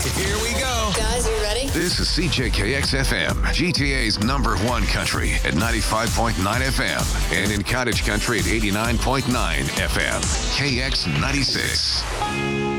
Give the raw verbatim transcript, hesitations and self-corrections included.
Here we go. Guys, you ready? This is C J K X F M, G T A's number one country at ninety-five point nine F M, and in Cottage Country at eighty-nine point nine F M. K X ninety-six.